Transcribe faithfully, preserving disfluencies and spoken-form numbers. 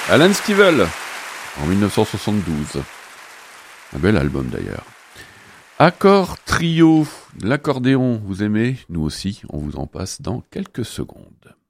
Alan Stivell, en dix-neuf cent soixante-douze. Un bel album d'ailleurs. Accord trio, l'accordéon, vous aimez? Nous aussi, on vous en passe dans quelques secondes.